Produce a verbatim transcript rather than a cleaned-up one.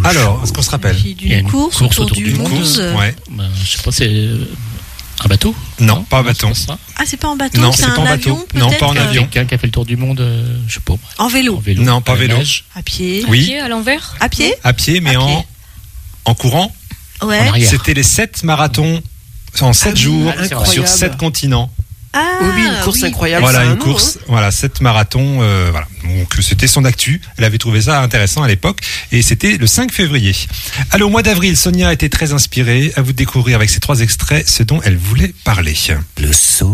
Alors, est-ce qu'on se rappelle? Il y a une course, course autour, autour du monde. Course, ouais. Ben, je sais pas, c'est un bateau? Non, non, pas un bateau. C'est ah, c'est pas en bateau, non, c'est, c'est un pas en avion, bateau. Non, pas en avion. Quelqu'un qui a fait le tour du monde, euh, je sais pas. En vélo. En vélo. Non, pas à vélo. Nage. À pied. Oui. À pied, à l'envers. À pied. À pied, mais à en pied. en courant. Ouais. En arrière. C'était les sept marathons en sept ah, jours incroyable. sur sept continents. Ah, oui, une course oui. incroyable. Voilà, ça, une non, course, hein. voilà, sept marathons, euh, voilà. Donc c'était son actu. Elle avait trouvé ça intéressant à l'époque, et c'était le cinq février. Alors, au mois d'avril, Sonia était très inspirée. À vous de découvrir avec ces trois extraits ce dont elle voulait parler. Le saut.